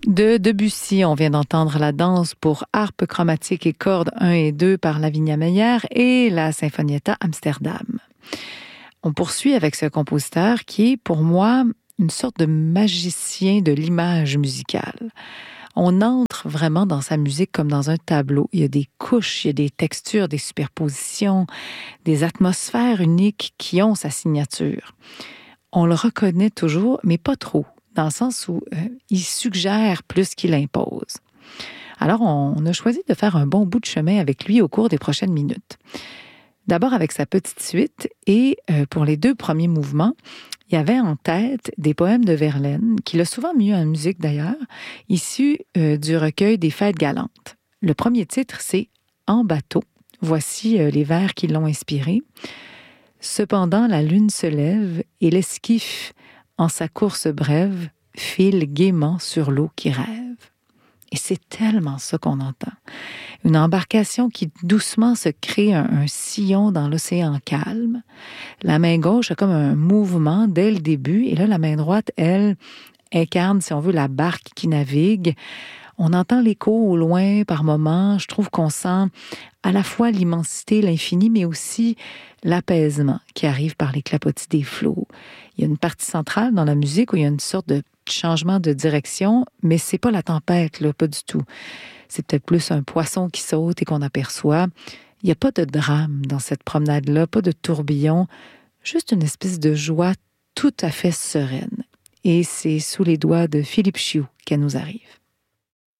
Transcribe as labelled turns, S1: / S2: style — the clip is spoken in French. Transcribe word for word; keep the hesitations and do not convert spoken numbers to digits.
S1: De Debussy, on vient d'entendre la danse pour harpe chromatique et cordes un et deux par Lavinia Meyer et la Sinfonietta Amsterdam. On poursuit avec ce compositeur qui est, pour moi, une sorte de magicien de l'image musicale. On entre vraiment dans sa musique comme dans un tableau. Il y a des couches, il y a des textures, des superpositions, des atmosphères uniques qui ont sa signature. On le reconnaît toujours, mais pas trop, dans le sens où euh, il suggère plus qu'il impose. Alors, on a choisi de faire un bon bout de chemin avec lui au cours des prochaines minutes. D'abord avec sa petite suite, et euh, pour les deux premiers mouvements, il y avait en tête des poèmes de Verlaine, qu'il a souvent mis en musique d'ailleurs, issus euh, du recueil des Fêtes galantes. Le premier titre, c'est « En bateau ». Voici euh, les vers qui l'ont inspiré. « Cependant, la lune se lève et l'esquif, en sa course brève, file gaiement sur l'eau qui rêve. » Et c'est tellement ça qu'on entend. Une embarcation qui doucement se crée un, un sillon dans l'océan calme. La main gauche a comme un mouvement dès le début, et là, la main droite, elle, incarne, si on veut, la barque qui navigue. On entend l'écho au loin par moments. Je trouve qu'on sent à la fois l'immensité, l'infini, mais aussi l'apaisement qui arrive par les clapotis des flots. Il y a une partie centrale dans la musique où il y a une sorte de changement de direction, mais c'est pas la tempête, là, pas du tout. C'est peut-être plus un poisson qui saute et qu'on aperçoit. Il n'y a pas de drame dans cette promenade-là, pas de tourbillon, juste une espèce de joie tout à fait sereine. Et c'est sous les doigts de Philippe Chiou qu'elle nous arrive.